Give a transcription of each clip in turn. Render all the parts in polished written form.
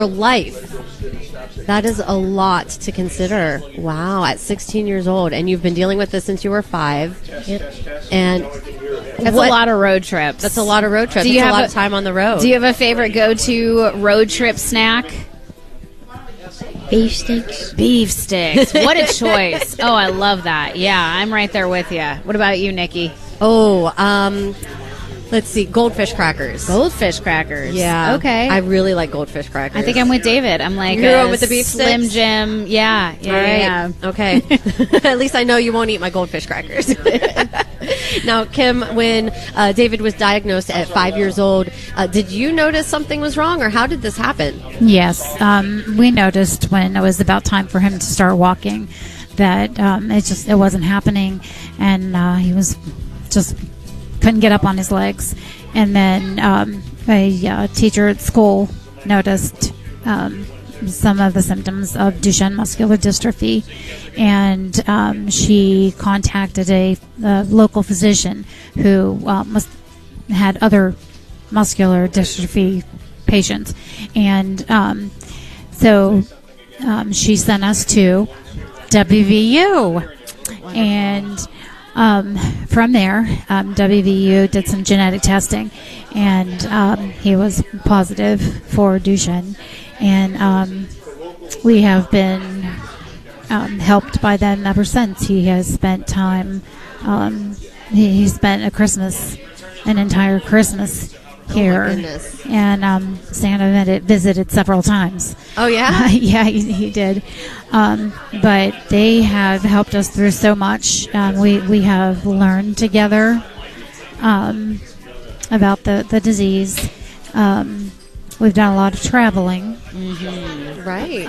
life. That is a lot to consider. Wow, at 16 years old, and you've been dealing with this since you were 5. Yep. And That's a lot of road trips. That's a lot of road trips. That's a lot of time on the road. Do you have a favorite go-to road trip snack? Beef sticks. Beef sticks. What a choice. Oh, I love that. Yeah, I'm right there with you. What about you, Nikki? Oh, let's see, goldfish crackers. Goldfish crackers. Yeah. Okay. I really like goldfish crackers. I think I'm with David. I'm like You're going with the beef Slim sticks? Jim. Yeah. All right. Yeah. Okay. At least I know you won't eat my goldfish crackers. Now, Kim, when David was diagnosed at 5 years old, did you notice something was wrong, or how did this happen? Yes. We noticed when it was about time for him to start walking that it wasn't happening, and he was just couldn't get up on his legs. And then a teacher at school noticed some of the symptoms of Duchenne muscular dystrophy, and she contacted a local physician who had other muscular dystrophy patients, and so she sent us to WVU, and from there, WVU did some genetic testing, and he was positive for Duchenne, and we have been helped by them ever since. He has spent time, he spent an entire Christmas here, and Santa visited several times. Oh, yeah? Yeah, he did. But they have helped us through so much. We have learned together about the disease. We've done a lot of traveling. Mm-hmm. Right.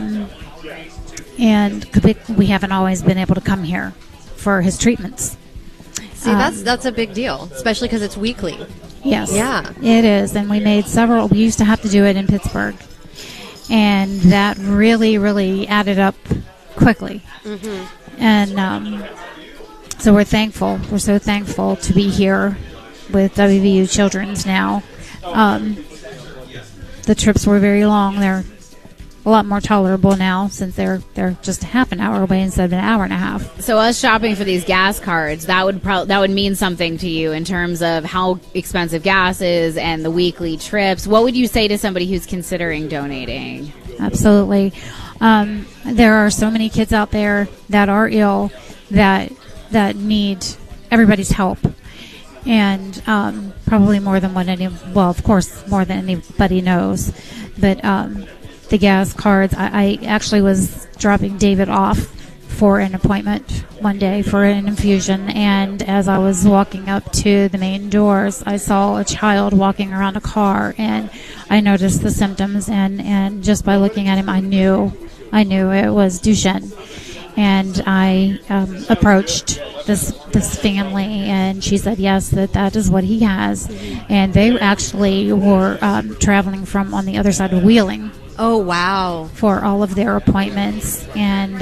And we haven't always been able to come here for his treatments. See, that's a big deal, especially because it's weekly. Yes. Yeah. It is. And we made several. We used to have to do it in Pittsburgh. And that really, really added up quickly. Mm-hmm. And so we're thankful. We're so thankful to be here with WVU Children's now. The trips were very long. They're a lot more tolerable now since they're just half an hour away instead of an hour and a half. So us shopping for these gas cards, that would mean something to you in terms of how expensive gas is and the weekly trips. What would you say to somebody who's considering donating? Absolutely. There are so many kids out there that are ill that need everybody's help. And probably more than of course, more than anybody knows. But the gas cards, I actually was dropping David off for an appointment one day for an infusion, and as I was walking up to the main doors, I saw a child walking around a car, and I noticed the symptoms, and just by looking at him, I knew it was Duchenne. And I approached this family, and she said yes, that is what he has. And they actually were traveling from on the other side of Wheeling. Oh, wow. For all of their appointments. And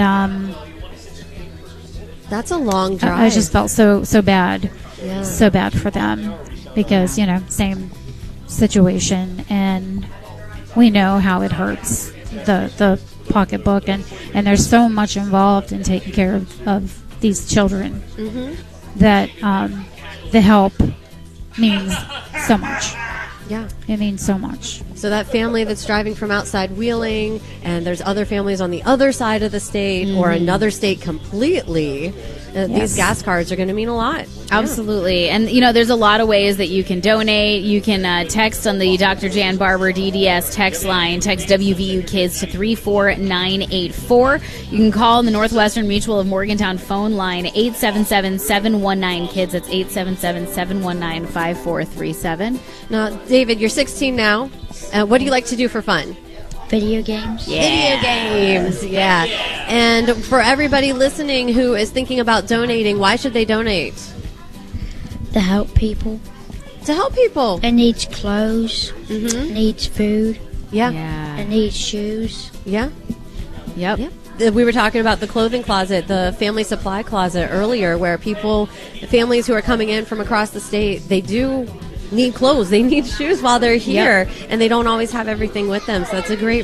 that's a long drive. I just felt so bad. Yeah. So bad for them because, same situation, and we know how it hurts the pocketbook, and there's so much involved in taking care of these children that the help means so much. Yeah. It means so much. So that family that's driving from outside Wheeling, and there's other families on the other side of the state or another state completely, these gas cards are going to mean a lot. Absolutely. And, there's a lot of ways that you can donate. You can text on the Dr. Jan Barber DDS text line. Text WVU Kids to 34984. You can call the Northwestern Mutual of Morgantown phone line, 877-719-KIDS. That's 877-719-5437. Now, David, you're 16 now. What do you like to do for fun? Video games. Yeah. Video games, yeah. And for everybody listening who is thinking about donating, why should they donate? To help people. To help people. It needs clothes. It needs food. Yeah. It needs shoes. Yeah. Yep. Yeah. We were talking about the clothing closet, the family supply closet earlier, where families who are coming in from across the state, they do need clothes. They need shoes while they're here, and they don't always have everything with them. So it's a great